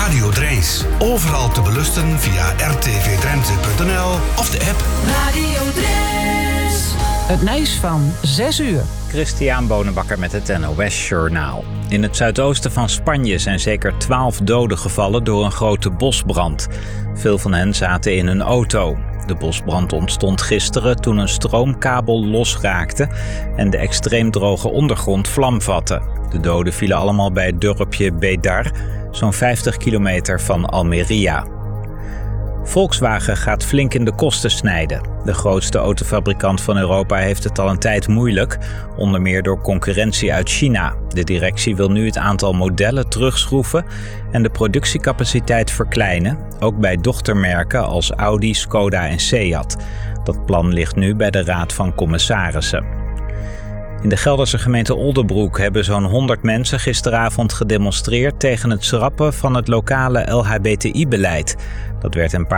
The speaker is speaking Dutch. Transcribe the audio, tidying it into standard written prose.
Radio Drijns. Overal te beluisteren via rtvdrenthe.nl of de app. Radio Drijns. Het nieuws van 6 uur. Christian Bonenbakker met het NOS Journaal. In het zuidoosten van Spanje zijn zeker 12 doden gevallen door een grote bosbrand. Veel van hen zaten in een auto. De bosbrand ontstond gisteren toen een stroomkabel losraakte en de extreem droge ondergrond vlam vatte. De doden vielen allemaal bij het dorpje Bédar, zo'n 50 kilometer van Almería. Volkswagen gaat flink in de kosten snijden. De grootste autofabrikant van Europa heeft het al een tijd moeilijk, onder meer door concurrentie uit China. De directie wil nu het aantal modellen terugschroeven en de productiecapaciteit verkleinen, ook bij dochtermerken als Audi, Skoda en Seat. Dat plan ligt nu bij de Raad van Commissarissen. In de Gelderse gemeente Oldebroek hebben zo'n 100 mensen gisteravond gedemonstreerd tegen het schrappen van het lokale LHBTI-beleid. Dat werd een paar